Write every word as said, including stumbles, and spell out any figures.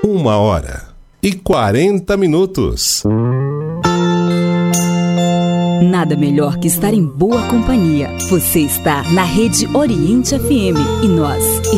Uma hora e quarenta minutos. Nada melhor que estar em boa companhia. Você está na Rede Oriente F M e nós